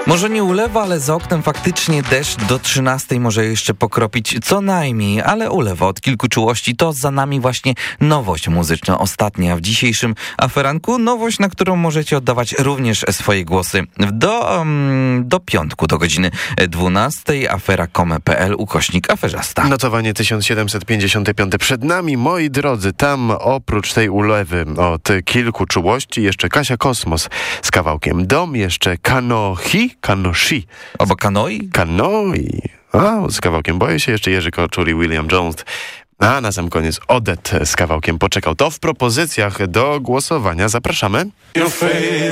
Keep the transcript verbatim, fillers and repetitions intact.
Może nie ulewa, ale za oknem faktycznie deszcz do trzynastej może jeszcze pokropić co najmniej, ale ulewa od kilku czułości. To za nami właśnie nowość muzyczna ostatnia w dzisiejszym aferanku. Nowość, na którą możecie oddawać również swoje głosy do, um, do piątku, do godziny dwunastej. afera kropka com kropka p l ukośnik aferzasta. Notowanie tysiąc siedemset pięćdziesiąt pięć przed nami, moi drodzy. Tam oprócz tej ulewy od kilku czułości jeszcze Kasia Kosmos z kawałkiem Dom, jeszcze Kanohi, Kanoshi. Albo Kanoi? Kanoi. A, z kawałkiem Boję się, jeszcze Jerzy Koczur i William Jones. A na sam koniec Odet z kawałkiem Poczekał. To w propozycjach do głosowania. Zapraszamy.